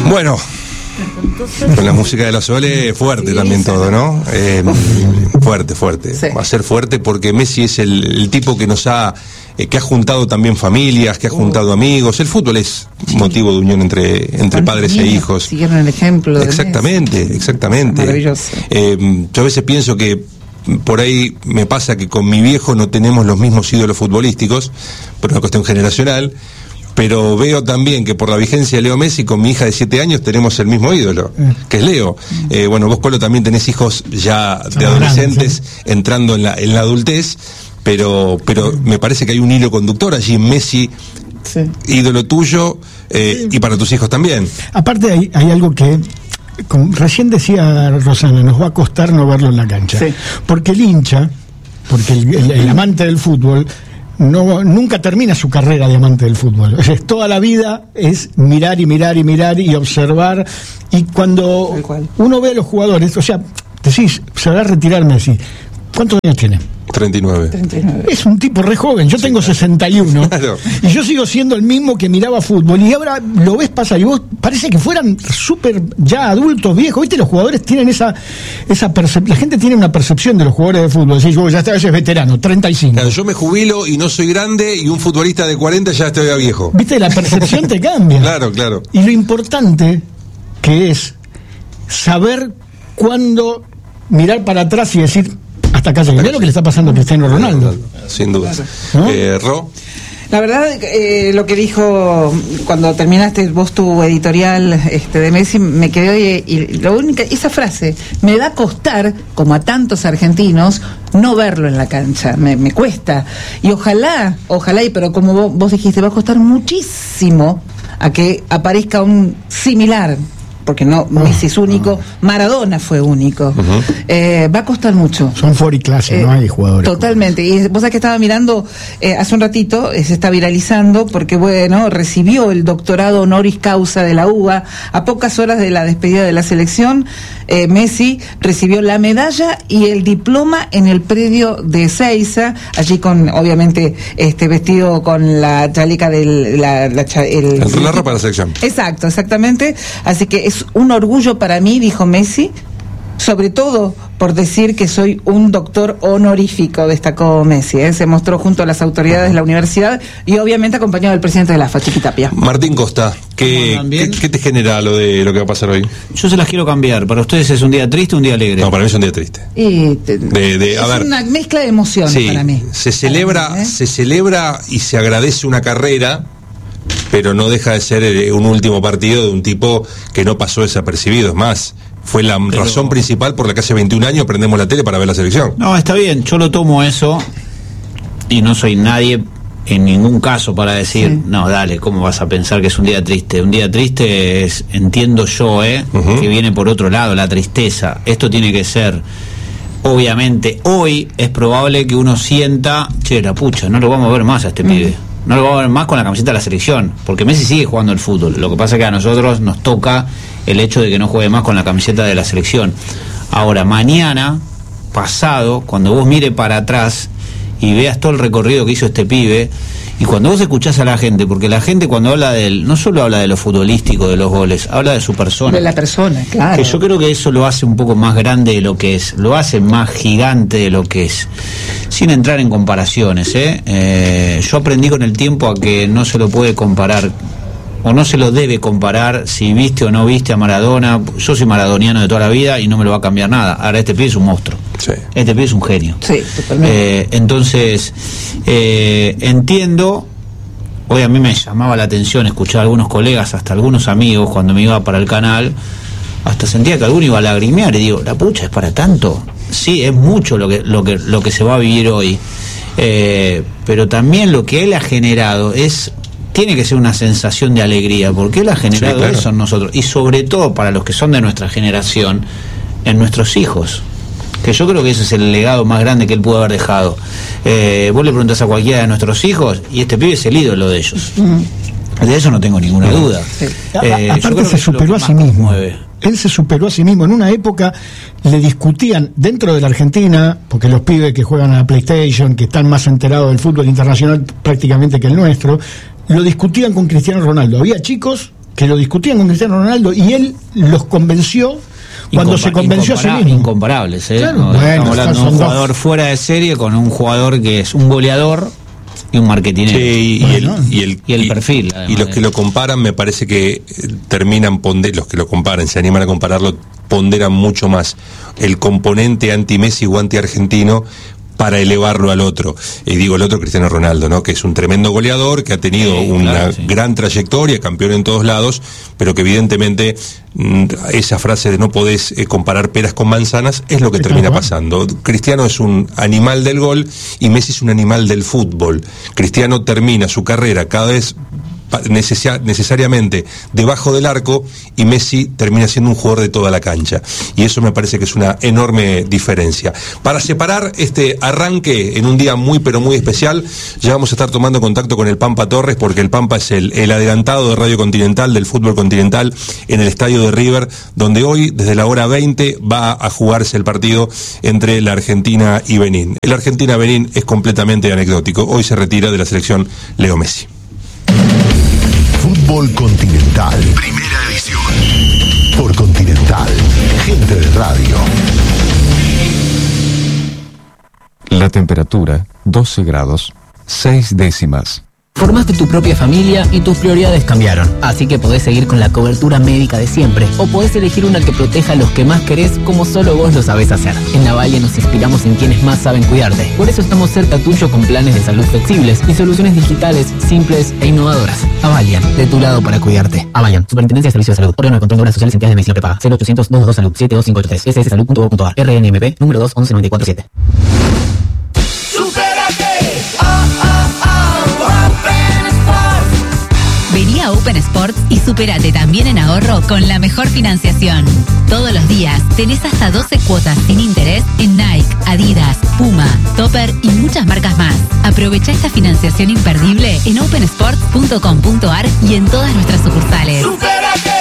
Bueno, con la música de la Sole, fuerte también todo, ¿no? Fuerte. Sí. Va a ser fuerte porque Messi es el tipo que nos ha que ha juntado también familias, que ha juntado amigos. El fútbol es motivo de unión entre padres e hijos. Siguieron el ejemplo de Exactamente. Maravilloso. Yo a veces pienso que por ahí me pasa que con mi viejo no tenemos los mismos ídolos futbolísticos, por una cuestión generacional, pero veo también que por la vigencia de Leo Messi, con mi hija de 7 años tenemos el mismo ídolo, que es Leo. Bueno, vos, Colo, también tenés hijos ya de adolescentes, entrando en la adultez, pero me parece que hay un hilo conductor allí en Messi, ídolo tuyo, y para tus hijos también. Aparte hay algo que, como recién decía Rosana, nos va a costar no verlo en la cancha, porque el hincha, porque el amante del fútbol nunca termina su carrera de amante del fútbol. O sea, toda la vida es mirar y observar, y cuando uno ve a los jugadores, o sea, decís, se va a retirar Messi, ¿cuántos años tiene? 39. Es un tipo re joven. Yo tengo 61. Claro. Y yo sigo siendo el mismo que miraba fútbol. Y ahora lo ves pasar y vos parece que fueran súper ya adultos, viejos. ¿Viste? Los jugadores tienen esa percepción. La gente tiene una percepción de los jugadores de fútbol. Decís, ya está, ese es veterano, 35. Claro, yo me jubilo y no soy grande, y un futbolista de 40 ya estoy viejo. ¿Viste? La percepción te cambia. Claro. Y lo importante que es saber cuándo mirar para atrás y decir, hasta acá llegué. Mirá lo que le está pasando a Cristiano Ronaldo. Sin duda. ¿No? Ro. La verdad, lo que dijo cuando terminaste vos tu editorial de Messi, me quedé, y la única, esa frase, me va a costar, como a tantos argentinos, no verlo en la cancha, me cuesta. Y ojalá, pero como vos dijiste, va a costar muchísimo a que aparezca un similar, porque Messi es único, Maradona fue único. Va a costar mucho. Son fuera y clase, no hay jugadores. Totalmente. Y vos sabés que estaba mirando hace un ratito, se está viralizando porque, recibió el doctorado honoris causa de la UBA a pocas horas de la despedida de la selección. Messi recibió la medalla y el diploma en el predio de Ezeiza, allí con, obviamente, vestido con la chaleca del la ropa de la selección. Exactamente. Así que es un orgullo para mí, dijo Messi, sobre todo por decir que soy un doctor honorífico, destacó Messi. Se mostró junto a las autoridades de la universidad y obviamente acompañado del presidente de la AFA, Chiqui Tapia. Martín Costa, ¿qué te genera lo que va a pasar hoy? Yo se las quiero cambiar. ¿Para ustedes es un día triste o un día alegre? No, para mí es un día triste. Es una mezcla de emociones para mí. Se celebra y se agradece una carrera, pero no deja de ser un último partido de un tipo que no pasó desapercibido. Es más, fue la razón principal por la que hace 21 años prendemos la tele para ver la selección. No, está bien, yo lo tomo eso, y no soy nadie en ningún caso para decir, no, dale, ¿cómo vas a pensar que es un día triste? Un día triste es, entiendo yo, que viene por otro lado, la tristeza. Esto tiene que ser, obviamente, hoy es probable que uno sienta, la pucha, no lo vamos a ver más a este pibe. No lo vamos a ver más con la camiseta de la selección, porque Messi sigue jugando el fútbol. Lo que pasa es que a nosotros nos toca el hecho de que no juegue más con la camiseta de la selección. Ahora, mañana, pasado, cuando vos mires para atrás y veas todo el recorrido que hizo este pibe, y cuando vos escuchás a la gente, porque la gente cuando habla de él, no solo habla de lo futbolístico, de los goles, habla de su persona. De la persona, claro. Que yo creo que eso lo hace un poco más grande de lo que es, lo hace más gigante de lo que es. Sin entrar en comparaciones, yo aprendí con el tiempo a que no se lo puede comparar, o no se lo debe comparar, si viste o no viste a Maradona. Yo soy maradoniano de toda la vida y no me lo va a cambiar nada. Ahora este pibe es un monstruo. Sí. Este pibe es un genio. Sí, totalmente. Entonces, entiendo. Hoy a mí me llamaba la atención escuchar a algunos colegas, hasta algunos amigos, cuando me iba para el canal, hasta sentía que alguno iba a lagrimear, y digo, la pucha, ¿es para tanto? Sí, es mucho lo que se va a vivir hoy, pero también lo que él ha generado tiene que ser una sensación de alegría, porque él ha generado eso en nosotros, y sobre todo para los que son de nuestra generación, en nuestros hijos, que yo creo que ese es el legado más grande que él pudo haber dejado. Vos le preguntás a cualquiera de nuestros hijos y este pibe es el ídolo de ellos. De eso no tengo ninguna duda. Aparte se superó a sí mismo. Él se superó a sí mismo. En una época le discutían dentro de la Argentina, porque los pibes que juegan a la PlayStation, que están más enterados del fútbol internacional prácticamente que el nuestro, lo discutían con Cristiano Ronaldo. Había chicos que lo discutían con Cristiano Ronaldo y él los convenció cuando se convenció a sí mismo. Incomparables, Claro. No, Bueno, estamos hablando de un son jugador dos. fuera de serie con un jugador que es un goleador y un marketinero. Sí, Y el perfil, además Y los de- que lo comparan, me parece que terminan los que lo comparan, se animan a compararlo, ponderan mucho más el componente anti-Messi o anti-argentino para elevarlo al otro. Y digo el otro, Cristiano Ronaldo, ¿no? Que es un tremendo goleador, que ha tenido una gran trayectoria, campeón en todos lados, pero que evidentemente esa frase de no podés comparar peras con manzanas es lo que termina pasando. Cristiano es un animal del gol y Messi es un animal del fútbol. Cristiano termina su carrera cada vez necesariamente debajo del arco y Messi termina siendo un jugador de toda la cancha, y eso me parece que es una enorme diferencia. Para separar este arranque en un día muy pero muy especial, ya vamos a estar tomando contacto con el Pampa Torres, porque el Pampa es el adelantado de Radio Continental, del fútbol continental, en el estadio de River, donde hoy desde la hora 20 va a jugarse el partido entre la Argentina y Benín. El Argentina-Benín es completamente anecdótico. Hoy se retira de la selección Leo Messi. Fútbol Continental, primera edición. Por Continental, gente de radio. La temperatura, 12 grados, 6 décimas. Formaste tu propia familia y tus prioridades cambiaron, así que podés seguir con la cobertura médica de siempre, o podés elegir una que proteja a los que más querés como solo vos lo sabés hacer. En Avalia nos inspiramos en quienes más saben cuidarte, por eso estamos cerca tuyo con planes de salud flexibles y soluciones digitales, simples e innovadoras. Avalia, de tu lado para cuidarte. Avalia, Superintendencia de Servicios de Salud, órgano de control de obras sociales y entidades de medicina prepaga, 0800-222 Salud, 72583, sssalud.gov.ar, RNMP, número 2119447. Vení a Open Sports y supérate también en ahorro con la mejor financiación. Todos los días tenés hasta 12 cuotas sin interés en Nike, Adidas, Puma, Topper y muchas marcas más. Aprovecha esta financiación imperdible en opensports.com.ar y en todas nuestras sucursales. ¡Supérate!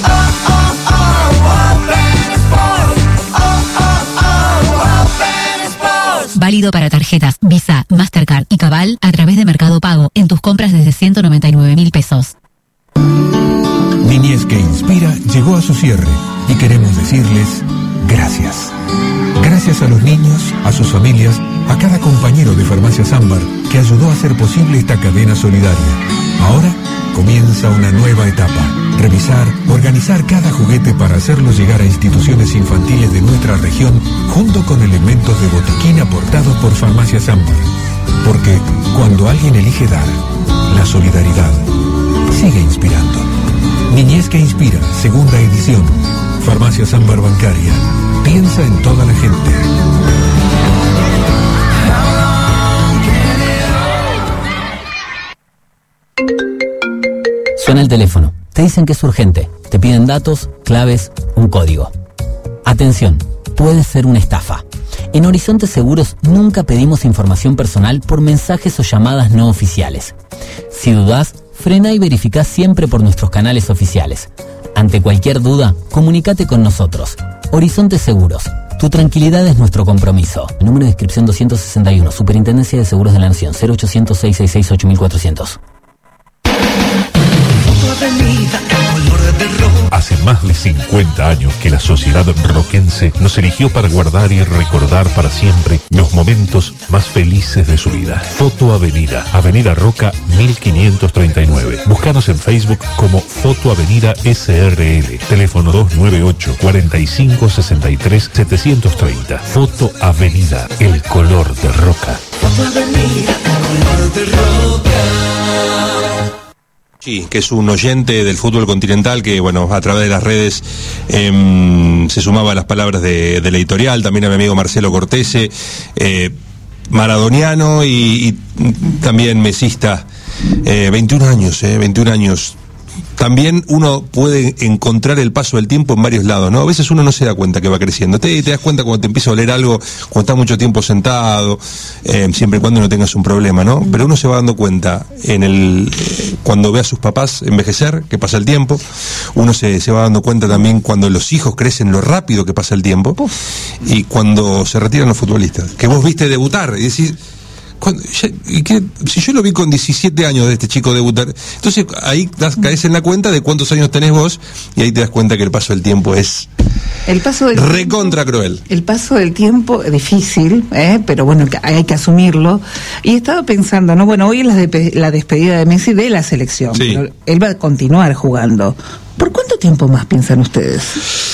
Open Sports. Válido para tarjetas Visa, Mastercard y Cabal a través de Mercado Pago en tus compras desde 199.000 pesos. Niñez que Inspira llegó a su cierre y queremos decirles gracias. Gracias a los niños, a sus familias, a cada compañero de Farmacias Ámbar que ayudó a hacer posible esta cadena solidaria. Ahora comienza una nueva etapa. Revisar, organizar cada juguete para hacerlo llegar a instituciones infantiles de nuestra región junto con elementos de botiquín aportados por Farmacias Ámbar. Porque cuando alguien elige dar, la solidaridad sigue inspirando. Niñez que Inspira, segunda edición. Farmacias Ámbar Bancaria. Piensa en toda la gente. Suena el teléfono. Te dicen que es urgente. Te piden datos, claves, un código. Atención, puede ser una estafa. En Horizonte Seguros nunca pedimos información personal por mensajes o llamadas no oficiales. Si dudás, frena y verificá siempre por nuestros canales oficiales. Ante cualquier duda, comunícate con nosotros. Horizonte Seguros. Tu tranquilidad es nuestro compromiso. El número de inscripción 261, Superintendencia de Seguros de la Nación, 0800-666-8400. Hace más de 50 años que la sociedad roquense nos eligió para guardar y recordar para siempre los momentos más felices de su vida. Foto Avenida, Avenida Roca 1539. Búscanos en Facebook como Foto Avenida SRL. Teléfono 298-4563-730. Foto Avenida, el color de Roca. Foto Avenida, el color de Roca. Sí, que es un oyente del fútbol continental que, bueno, a través de las redes se sumaba a las palabras del editorial, también a mi amigo Marcelo Cortese, maradoniano y también mesista, 21 años. También uno puede encontrar el paso del tiempo en varios lados, ¿no? A veces uno no se da cuenta que va creciendo. Te das cuenta cuando te empieza a oler algo, cuando estás mucho tiempo sentado, siempre y cuando no tengas un problema, ¿no? Pero uno se va dando cuenta cuando ve a sus papás envejecer, que pasa el tiempo. Uno se va dando cuenta también cuando los hijos crecen, lo rápido que pasa el tiempo. Y cuando se retiran los futbolistas, que vos viste debutar y decís, Si yo lo vi con 17 años de este chico debutar, entonces ahí caes en la cuenta de cuántos años tenés vos y ahí te das cuenta que el paso del tiempo es recontra cruel. El paso del tiempo es difícil, pero bueno, hay que asumirlo. Y estaba pensando, ¿no? Bueno, hoy es la despedida de Messi de la selección, sí. Pero él va a continuar jugando. ¿Por cuánto tiempo más piensan ustedes?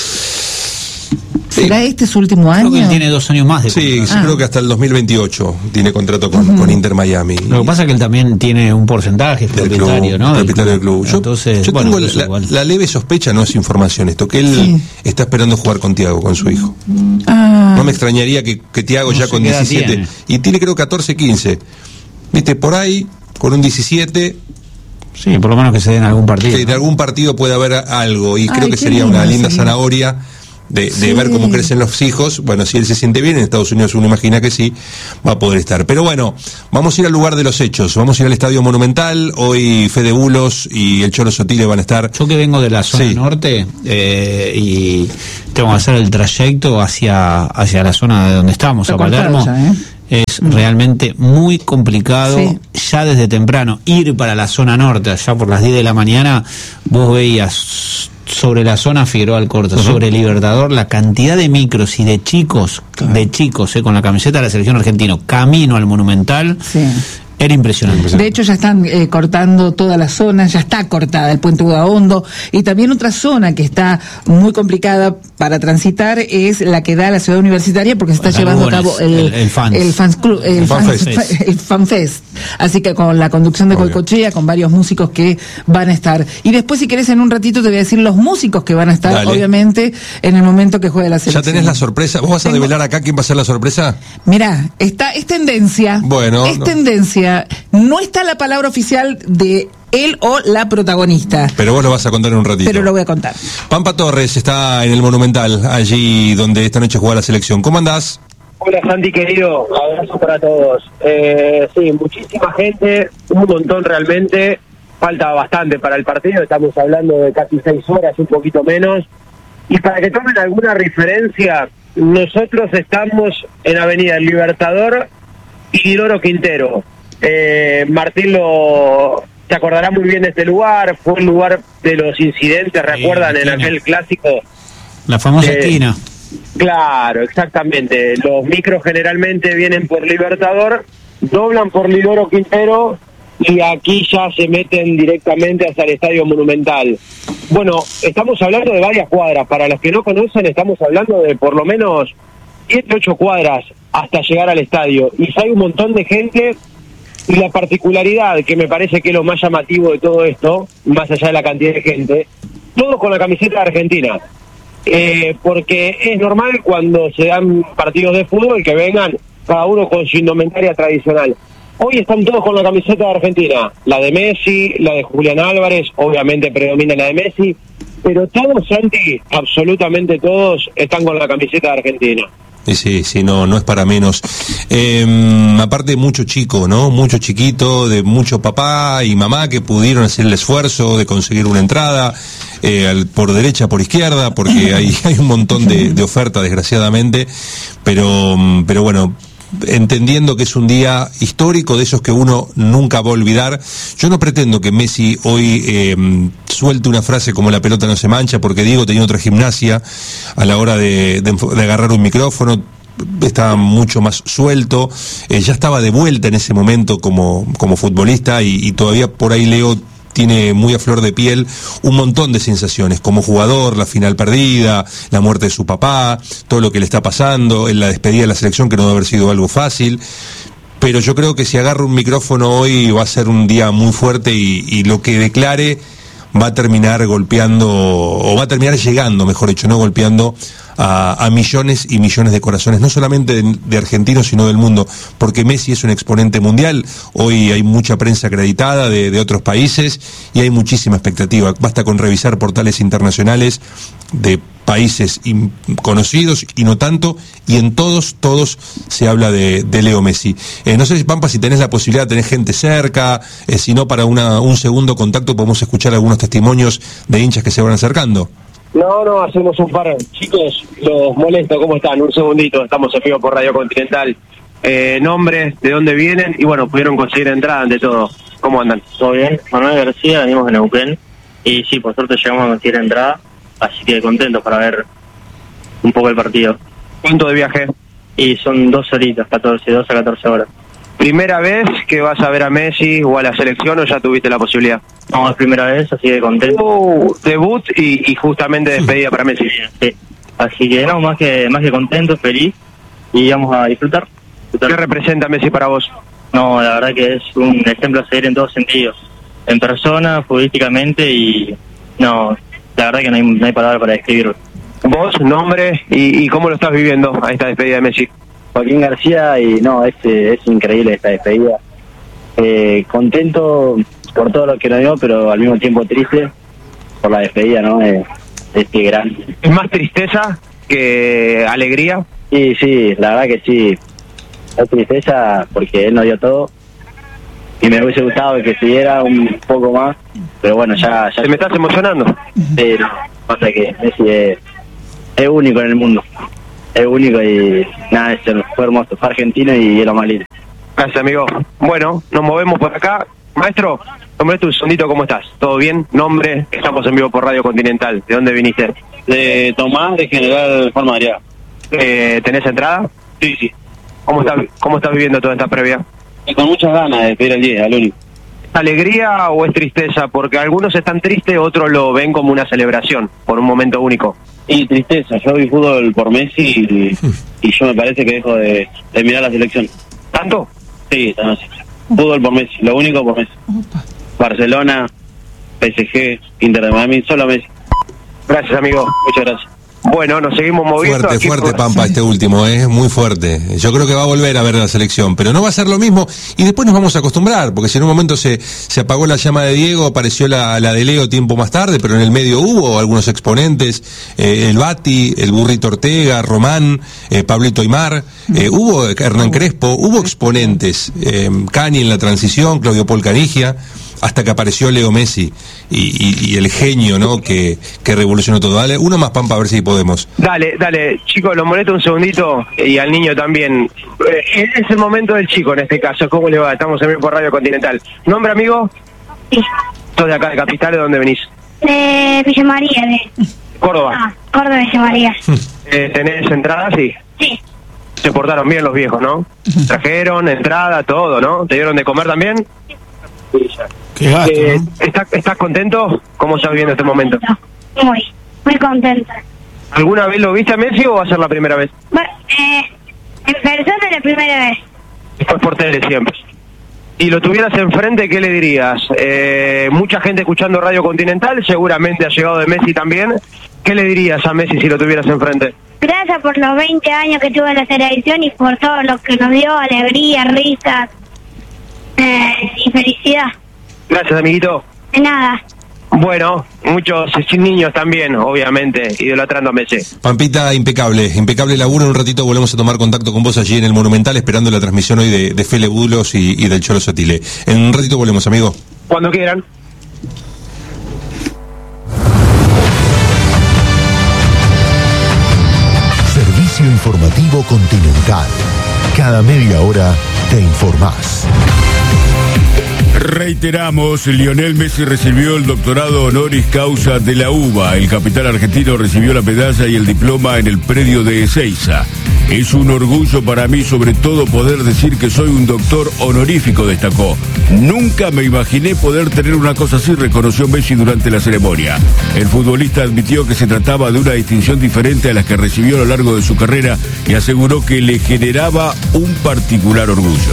¿Será este su último año? Creo que él tiene 2 años más de contrato. Creo que hasta el 2028 tiene contrato con Inter Miami. Lo que pasa es que él también tiene un porcentaje propietario, ¿no? Propietario del club. Entonces, yo tengo la leve sospecha, no es información esto, que él está esperando jugar con Thiago, con su hijo. No me extrañaría que Thiago ya con 17, tiene. Y tiene creo 14, 15. Viste, por ahí, con un 17... Sí, por lo menos que se den algún partido. Que de algún partido puede haber algo, y creo que sería una linda zanahoria de ver cómo crecen los hijos. Bueno, si él se siente bien, en Estados Unidos uno imagina que sí, va a poder estar. Pero bueno, vamos a ir al lugar de los hechos, vamos a ir al Estadio Monumental. Hoy Fede Bulos y el Cholo Sotile van a estar. Yo que vengo de la zona norte y tengo que hacer el trayecto hacia la zona de donde estamos, a Palermo, es realmente muy complicado ya desde temprano ir para la zona norte. Allá por las 10 de la mañana vos veías sobre la zona Figueroa Alcorta, sobre Libertador, la cantidad de micros y de chicos, con la camiseta de la selección argentina, camino al Monumental, era impresionante. De hecho ya están cortando toda la zona, ya está cortada el puente Udaondo, y también otra zona que está muy complicada para transitar es la que da a la ciudad universitaria, porque se está llevando a cabo el FanFest. Así que con la conducción de Goicoechea, con varios músicos que van a estar. Y después, si querés, en un ratito te voy a decir los músicos que van a estar, obviamente, en el momento que juegue la selección. ¿Ya tenés la sorpresa? ¿Vos vas a develar acá quién va a ser la sorpresa? Mirá, es tendencia. Bueno. Tendencia. No está la palabra oficial de él o la protagonista. Pero vos lo vas a contar en un ratito. Pero lo voy a contar. Pampa Torres está en el Monumental, allí donde esta noche juega la selección. ¿Cómo andás? Hola Santi querido, abrazo para todos. Sí, muchísima gente, un montón realmente. Falta bastante para el partido, estamos hablando de casi 6 horas, un poquito menos. Y para que tomen alguna referencia, nosotros estamos en Avenida Libertador y Loro Quintero. Martín se acordará muy bien de este lugar, fue el lugar de los incidentes, ¿recuerdan? En aquel clásico. La famosa esquina. Claro, exactamente. Los micros generalmente vienen por Libertador, doblan por Loro Quintero y aquí ya se meten directamente hasta el Estadio Monumental. Bueno, estamos hablando de varias cuadras. Para los que no conocen, estamos hablando de por lo menos 7, 8 cuadras hasta llegar al estadio. Y hay un montón de gente, y la particularidad, que me parece que es lo más llamativo de todo esto, más allá de la cantidad de gente, todos con la camiseta de Argentina. Porque es normal cuando se dan partidos de fútbol que vengan cada uno con su indumentaria tradicional. Hoy están todos con la camiseta de Argentina, la de Messi, la de Julián Álvarez, obviamente predomina la de Messi, pero todos, Santi, absolutamente todos, están con la camiseta de Argentina. Sí, no es para menos. Aparte mucho chico, ¿no? Mucho chiquito, de mucho papá y mamá que pudieron hacer el esfuerzo de conseguir una entrada, por derecha, por izquierda, porque hay un montón de oferta, desgraciadamente, pero bueno, entendiendo que es un día histórico, de esos que uno nunca va a olvidar. Yo no pretendo que Messi hoy suelte una frase como la pelota no se mancha, porque Diego tenía otra gimnasia a la hora de agarrar un micrófono, estaba mucho más suelto, ya estaba de vuelta en ese momento como futbolista y todavía por ahí Leo tiene muy a flor de piel un montón de sensaciones, como jugador, la final perdida, la muerte de su papá, todo lo que le está pasando, en la despedida de la selección, que no debe haber sido algo fácil. Pero yo creo que si agarra un micrófono hoy va a ser un día muy fuerte y lo que declare va a terminar golpeando, o va a terminar llegando, mejor dicho, no golpeando a millones y millones de corazones, no solamente de argentinos, sino del mundo, porque Messi es un exponente mundial. Hoy hay mucha prensa acreditada de otros países y hay muchísima expectativa. Basta con revisar portales internacionales de países conocidos y no tanto, y en todos se habla de Leo Messi. No sé, Pampa, si tenés la posibilidad de tener gente cerca, si no, para un segundo contacto podemos escuchar algunos testimonios de hinchas que se van acercando. No, hacemos un par. Chicos, los molesto, ¿cómo están? Un segundito, estamos en vivo por Radio Continental. Nombres, de dónde vienen y bueno, pudieron conseguir entrada ante todo. ¿Cómo andan? Todo bien, Manuel García, venimos de Neuquén y sí, por suerte llegamos a conseguir entrada, así que contentos para ver un poco el partido. ¿Cuánto de viaje? Y son 12 horitas, 12 a 14 horas. ¿Primera vez que vas a ver a Messi o a la selección o ya tuviste la posibilidad? No, es primera vez, así que contento. Debut y justamente despedida para Messi. Sí, así que no, más que contento, feliz y vamos a disfrutar. ¿Qué representa Messi para vos? No, la verdad que es un ejemplo a seguir en todos sentidos. En persona, futbolísticamente y no, la verdad que no hay palabra para describirlo. ¿Vos, nombre y cómo lo estás viviendo a esta despedida de Messi? Joaquín García y no, es increíble esta despedida. Contento por todo lo que nos dio, pero al mismo tiempo triste por la despedida, ¿no? Este gran. ¿Es más tristeza que alegría? Sí, la verdad que sí. Es tristeza porque él nos dio todo y me hubiese gustado que siguiera un poco más, pero bueno, ya. ¿Te me estás emocionando? Sí, no, pasa que Messi es único en el mundo. Es único y nada, fue hermoso, fue argentino y es lo más lindo. Gracias, amigo. Bueno, nos movemos por acá. Maestro, nombre un segundito, ¿cómo estás? ¿Todo bien? Nombre, estamos en vivo por Radio Continental. ¿De dónde viniste? De Tomás, de General Juan María. ¿Tenés entrada? Sí. ¿Cómo estás viviendo toda esta previa? Con muchas ganas de pedir el 10, al único. ¿Alegría o es tristeza? Porque algunos están tristes, otros lo ven como una celebración, por un momento único. Y tristeza, yo vi fútbol por Messi y yo me parece que dejo de mirar la selección. ¿Tanto? Sí, tanto. Fútbol por Messi, lo único por Messi. Barcelona, PSG, Inter de Miami, solo Messi. Gracias, amigo. Muchas gracias. Bueno, nos seguimos moviendo. Fuerte, Pampa, este último, muy fuerte. Yo creo que va a volver a ver la selección, pero no va a ser lo mismo y después nos vamos a acostumbrar, porque si en un momento se apagó la llama de Diego, apareció la de Leo tiempo más tarde, pero en el medio hubo algunos exponentes, el Bati, el Burrito Ortega, Román, Pablito Aymar, hubo Hernán Crespo, hubo exponentes, Cani en la transición, Claudio Paul Canigia, hasta que apareció Leo Messi y el genio, ¿no? que revolucionó todo. Dale, uno más, Pampa, a ver si podemos. Dale, chicos, lo molesto un segundito y al niño también. Es el momento del chico en este caso. ¿Cómo le va? Estamos en vivo por Radio Continental. ¿Nombre, amigo? Sí. ¿Sos de acá, de Capital? ¿De dónde venís? De Villa María, de Córdoba. Córdoba, Villa María. ¿Tenés entradas? Sí. Se portaron bien los viejos, ¿no? Trajeron entrada, todo, ¿no? ¿Te dieron de comer también? Sí, ya. Qué gasto, ¿no? ¿Estás contento? ¿Cómo estás viviendo este momento? Muy contenta. ¿Alguna vez lo viste a Messi o va a ser la primera vez? Bueno, en persona la primera vez. Después por tele siempre. Y lo tuvieras enfrente, ¿qué le dirías? Mucha gente escuchando Radio Continental, seguramente ha llegado de Messi también. ¿Qué le dirías a Messi si lo tuvieras enfrente? Gracias por los 20 años que tuve en la selección y por todo lo que nos dio, alegría, risas y felicidad. Gracias, amiguito. De nada. Bueno, muchos niños también, obviamente, idolatrando a Messi. Pampita, impecable laburo. En un ratito volvemos a tomar contacto con vos allí en el Monumental, esperando la transmisión hoy de Fele Bulos y del Cholo Sotile. En un ratito volvemos, amigo. Cuando quieran. Servicio Informativo Continental. Cada media hora te informás. Reiteramos, Lionel Messi recibió el doctorado honoris causa de la UBA. El capitán argentino recibió la medalla y el diploma en el predio de Ezeiza. Es un orgullo para mí, sobre todo, poder decir que soy un doctor honorífico, destacó. Nunca me imaginé poder tener una cosa así, reconoció Messi durante la ceremonia. El futbolista admitió que se trataba de una distinción diferente a las que recibió a lo largo de su carrera y aseguró que le generaba un particular orgullo.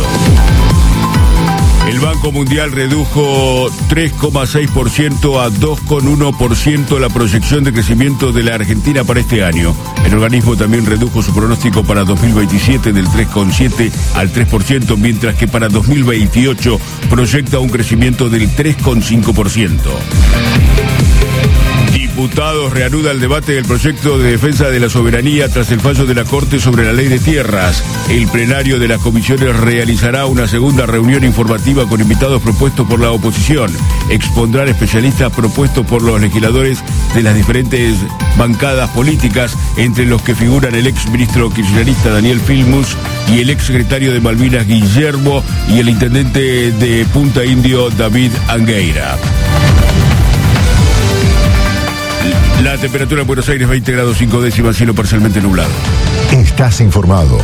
El Banco Mundial redujo 3,6% a 2,1% la proyección de crecimiento de la Argentina para este año. El organismo también redujo su pronóstico para 2027 del 3,7% al 3%, mientras que para 2028 proyecta un crecimiento del 3,5%. Diputados reanuda el debate del proyecto de defensa de la soberanía tras el fallo de la Corte sobre la ley de tierras. El plenario de las comisiones realizará una segunda reunión informativa con invitados propuestos por la oposición. Expondrán especialistas propuestos por los legisladores de las diferentes bancadas políticas, entre los que figuran el ex ministro kirchnerista Daniel Filmus y el ex secretario de Malvinas Guillermo y el intendente de Punta Indio David Angueira. La temperatura en Buenos Aires 20 grados 5 décimas, cielo parcialmente nublado. Estás informado.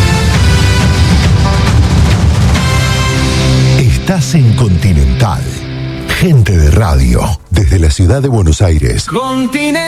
Estás en Continental. Gente de radio, desde la ciudad de Buenos Aires.